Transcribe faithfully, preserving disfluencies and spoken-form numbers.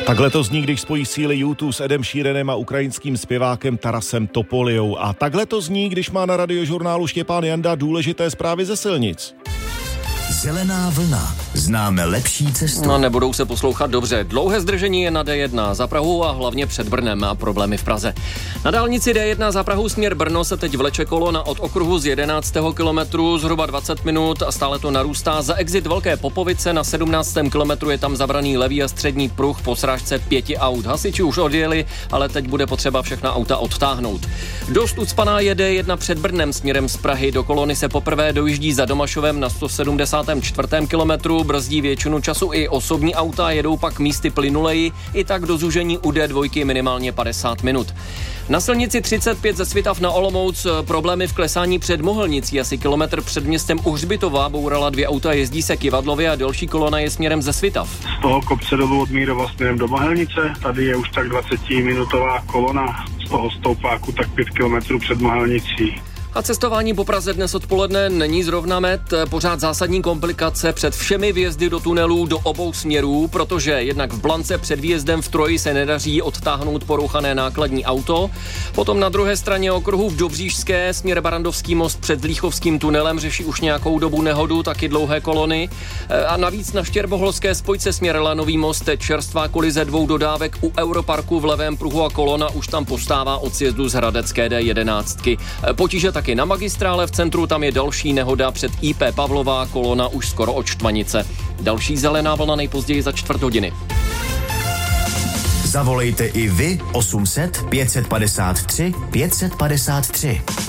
Takhle to zní, když spojí síly U dva s Edem Sheeranem a ukrajinským zpěvákem Tarasem Topolyou. A takhle to zní, když má na radiožurnálu Štěpán Janda důležité zprávy ze silnic. Zelená vlna. Známe lepší cestu. No, nebudou se poslouchat dobře. Dlouhé zdržení je na D jedna za Prahou a hlavně před Brnem a problémy v Praze. Na dálnici D jedna za Prahou směr Brno se teď vleče kolona od okruhu z jedenáctého kilometru zhruba dvacet minut a stále to narůstá. Za exit Velké Popovice na sedmnáctém kilometru je tam zabraný levý a střední pruh po srážce pěti aut. Hasiči už odjeli, ale teď bude potřeba všechna auta odtáhnout. Dost ucpaná je D jedna před Brnem směrem z Prahy. Do kolony se poprvé dojíždí za Domašovem na sto sedmdesátém čtvrtém kilometru, brzdí většinu času i osobní auta, jedou pak místy plynuleji, i tak do zúžení u D dva minimálně padesát minut. Na silnici třicet pět ze Svitav na Olomouc problémy v klesání před Mohelnicí, asi kilometr před městem Uhřbitova bourala dvě auta, jezdí se Kivadlově a další kolona je směrem ze Svitav. Z toho kopce dolů od Mírova směrem do Mohelnice, tady je už tak dvacetiminutová kolona, z toho stoupáku tak pět kilometrů před Mohelnicí. A cestování po Praze dnes odpoledne není zrovna met, pořád zásadní komplikace před všemi vjezdy do tunelů do obou směrů, protože jednak v Blance před výjezdem v Troji se nedaří odtáhnout porouchané nákladní auto, potom na druhé straně okruhu v Dobříšské směr Barandovský most před Líchovským tunelem řeší už nějakou dobu nehodu, taky dlouhé kolony a navíc na Štěrboholské spojce směr Lanový most čerstvá kolize dvou dodávek u Europarku v levém pruhu a kolona už tam postává od sjezdu z Hradecké D jedenáct. Potíže tak Taky na magistrále v centru, tam je další nehoda před I P Pavlová, kolona už skoro od Štvanice. Další zelená vlna nejpozději za čtvrt hodiny. Zavolejte i vy osm set pět set padesát tři pět set padesát tři.